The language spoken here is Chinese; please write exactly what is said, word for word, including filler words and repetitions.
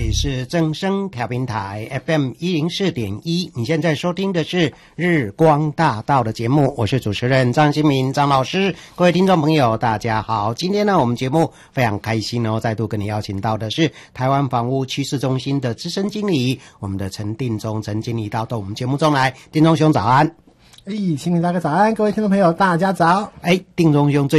里是正声调频台 F M 一零四点一，你现在收听的是日光大道的节目，我是主持人张新民张老师。各位听众朋友大家好，今天呢我们节目非常开心哦，再度跟你邀请到的是台湾房屋趋势中心的资深经理，我们的陈定中陈经理到到我们节目中来。定中兄早安。 哎，新民大哥早安，各位听众朋友大家早。 哎，定中兄最